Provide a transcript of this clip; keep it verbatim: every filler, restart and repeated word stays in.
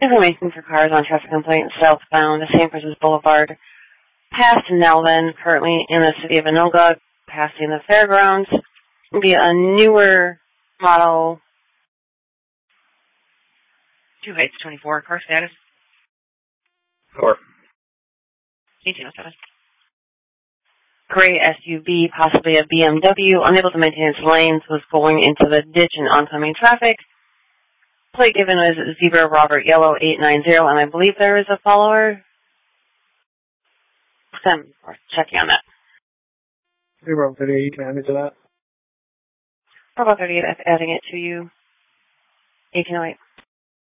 Information for cars on traffic complaints southbound Saint Francis Boulevard, past Nelvin, currently in the city of Anoga, passing the fairgrounds. Will be a newer model. Two heights, twenty-four. Car status? Four. eighteen oh seven. Gray S U V, possibly a B M W, unable to maintain its lanes, was going into the ditch in oncoming traffic. Plate given was Zebra Robert Yellow eight nine zero, and I believe there is a follower. I'm checking on that. Zero thirty-eight, you can add me to that. Robot thirty-eight, adding it to you. eighteen oh eight.